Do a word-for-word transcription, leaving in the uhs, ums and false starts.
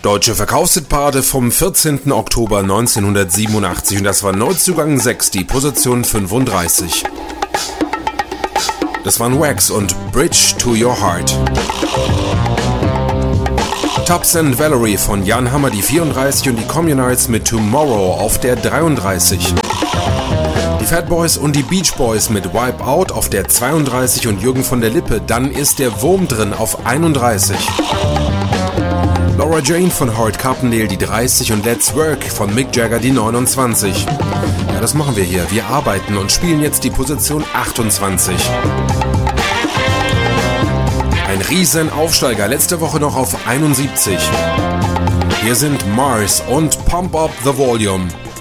Deutsche Verkaufshitparade vom vierzehnten Oktober neunzehnhundertsiebenundachtzig und das war Neuzugang sechs, die Position fünfunddreißig. Das waren Wax und Bridge to Your Heart. Tubbs and Valerie von Jan Hammer die vierunddreißig und die Communards mit Tomorrow auf der dreiunddreißig. Die Fat Boys und die Beach Boys mit Wipe Out auf der zweiunddreißig und Jürgen von der Lippe, dann ist der Wurm drin auf einunddreißig. Laura Jane von Howard Carpendale die dreißig und Let's Work von Mick Jagger die neunundzwanzig. Ja, das machen wir hier. Wir arbeiten und spielen jetzt die Position achtundzwanzig. Ein riesen Aufsteiger, letzte Woche noch auf einundsiebzig. Hier sind Mars und Pump Up the Volume.